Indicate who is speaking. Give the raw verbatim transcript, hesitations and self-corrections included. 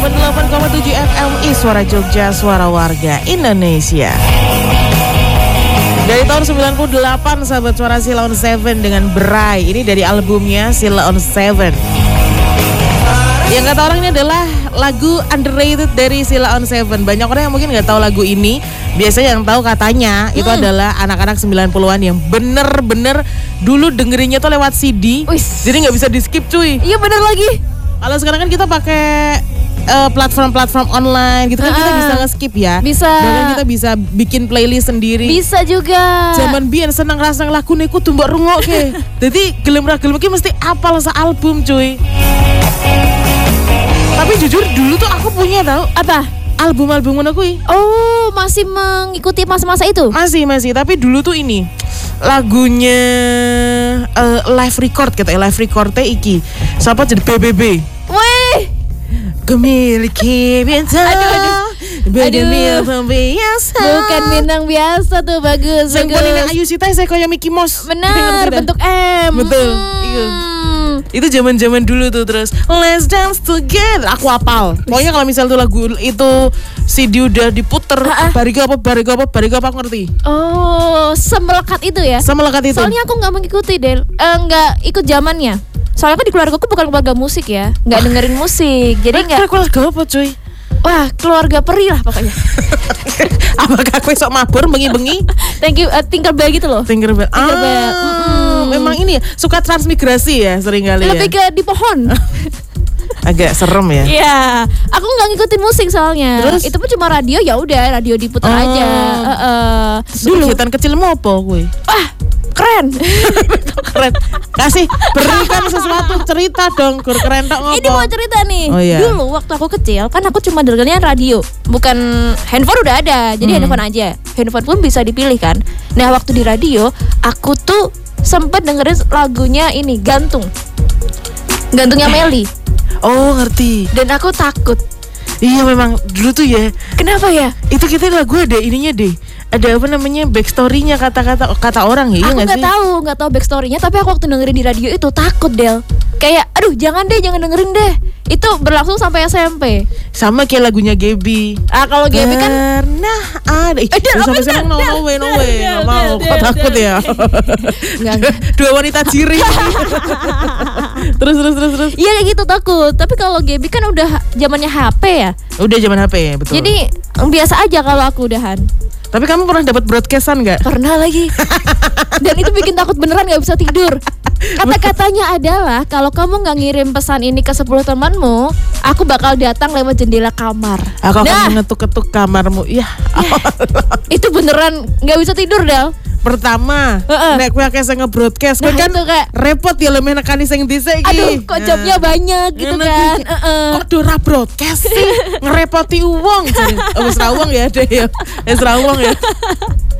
Speaker 1: delapan koma tujuh F M I Suara Jogja, Suara Warga Indonesia. Dari tahun sembilan puluh delapan, sahabat suara Sheila on Seven dengan Berai. Ini dari albumnya Sheila on Seven. Yang kata orang ini adalah lagu underrated dari Sheila on Seven. Banyak orang yang mungkin gak tahu lagu ini. Biasanya yang tahu katanya hmm. itu adalah anak-anak sembilan puluhan yang bener-bener dulu dengerinnya tuh lewat C D. Uish. Jadi gak bisa di skip cuy.
Speaker 2: Iya bener lagi.
Speaker 1: Kalau sekarang kan kita pakai uh, platform-platform online gitu kan, uh, kita bisa nge-skip ya.
Speaker 2: Bisa.
Speaker 1: Bahkan kita bisa bikin playlist sendiri.
Speaker 2: Bisa juga.
Speaker 1: Zaman biyen seneng rasanya lagu niku tuh mbok rungokke. Jadi gelem ra gelem iki mesti apal sa album cuy. Tapi jujur dulu tuh aku punya tahu
Speaker 2: apa?
Speaker 1: Album-album ngono kuwi.
Speaker 2: Oh, masih mengikuti masa-masa itu?
Speaker 1: Masih, masih. Tapi dulu tuh ini lagunya uh, live record gitu ya, live record teh iki. Siapa jadi B B B?
Speaker 2: Wih,
Speaker 1: Gemiliki bintang.
Speaker 2: Aduh, aduh.
Speaker 1: Bintang biasa.
Speaker 2: Bukan bintang biasa tuh, bagus.
Speaker 1: Sing
Speaker 2: bagus.
Speaker 1: Ayu Sita saya kayak Mickey Mouse.
Speaker 2: Benar, bentuk M.
Speaker 1: Betul.
Speaker 2: Hmm.
Speaker 1: Iya. Itu zaman-zaman dulu tuh, terus Let's Dance Together. Aku hafal. Pokoknya kalau misal tuh lagu itu C D udah diputer, bariga apa bariga apa bariga apa aku ngerti.
Speaker 2: Oh, semelekat itu ya?
Speaker 1: Semelekat itu.
Speaker 2: Soalnya aku nggak mengikuti Del, eh, nggak ikut zamannya. Soalnya kan di keluarga aku bukan keluarga musik ya, nggak dengerin musik, jadi nggak.
Speaker 1: Keluarga apa cuy?
Speaker 2: Wah, keluarga peri lah pokoknya.
Speaker 1: Apakah aku sok mabur bengi-bengi?
Speaker 2: Thank you, uh, Tinkerbell gitu loh.
Speaker 1: Tinkerbell.
Speaker 2: Tinkerbell.
Speaker 1: Ah,
Speaker 2: Mm-mm.
Speaker 1: memang ini ya, suka transmigrasi ya sering kali ya.
Speaker 2: Lebih ke di pohon.
Speaker 1: Agak serem ya.
Speaker 2: Iya, aku nggak ngikutin musik soalnya.
Speaker 1: Terus?
Speaker 2: Itu pun cuma radio, ya udah radio diputar
Speaker 1: Oh.
Speaker 2: aja. Uh, uh.
Speaker 1: Dulu kegiatan kecil mau apa gue?
Speaker 2: Wah, keren.
Speaker 1: Keren. Kasih berikan sesuatu, cerita dong, kur keren tok ngopo.
Speaker 2: Ini mau cerita nih.
Speaker 1: Oh, iya.
Speaker 2: Dulu waktu aku kecil kan aku cuma dengernya radio, bukan handphone udah ada. Jadi
Speaker 1: Hmm.
Speaker 2: handphone aja. Handphone pun bisa dipilih kan. Nah, waktu di radio aku tuh sempet dengerin lagunya ini Gantung. Gantungnya Meli.
Speaker 1: Oh, ngerti.
Speaker 2: Dan aku takut.
Speaker 1: Iya memang dulu tuh ya.
Speaker 2: Kenapa ya?
Speaker 1: Itu kita lagu ada ininya deh. Ada apa namanya backstory-nya, kata-kata kata orang ya, iya
Speaker 2: Aku
Speaker 1: nggak
Speaker 2: nggak
Speaker 1: sih?
Speaker 2: tahu, nggak tahu backstory-nya. Tapi aku waktu dengerin di radio itu takut Del. Kayak, aduh jangan deh, jangan dengerin deh. Itu berlangsung sampai S M P.
Speaker 1: Sama kayak lagunya Gaby.
Speaker 2: Ah kalau Gaby kan.
Speaker 1: Karena ada. Ih,
Speaker 2: Eh, Del,
Speaker 1: sampai
Speaker 2: apa,
Speaker 1: sekarang no
Speaker 2: Del,
Speaker 1: no way no
Speaker 2: Del,
Speaker 1: way.
Speaker 2: Del,
Speaker 1: Nggak mau,
Speaker 2: Del,
Speaker 1: kok
Speaker 2: Del,
Speaker 1: takut
Speaker 2: Del.
Speaker 1: ya.
Speaker 2: Nggak, nggak.
Speaker 1: Dua wanita ciri. Terus terus terus terus.
Speaker 2: Iya kayak gitu takut. Tapi kalau Gaby kan udah zamannya H P ya.
Speaker 1: Udah zaman H P ya, betul.
Speaker 2: Jadi biasa aja kalau aku udahan.
Speaker 1: Tapi kamu pernah dapat broadcastan nggak?
Speaker 2: Pernah lagi. Dan itu bikin takut beneran gak bisa tidur. Kata-katanya adalah kalau kamu gak ngirim pesan ini ke sepuluh temanmu, aku bakal datang lewat jendela kamar.
Speaker 1: Aku akan
Speaker 2: Nah,
Speaker 1: mengetuk-ketuk kamarmu. Ya.
Speaker 2: itu beneran gak bisa tidur Del.
Speaker 1: Pertama,
Speaker 2: Heeh.
Speaker 1: nek kowe akeh sing nge-broadcast,
Speaker 2: Nah,
Speaker 1: kowe kan
Speaker 2: itu kayak,
Speaker 1: repot ya lemeh nekani sing dhisik iki.
Speaker 2: aduh kok jobnya banyak gitu
Speaker 1: Enak
Speaker 2: kan.
Speaker 1: iki.
Speaker 2: Heeh.
Speaker 1: Kok dora broadcast sih? Ngerepoti uang. Oh, wis ra uang ya, deh ya. Wis ra uang ya.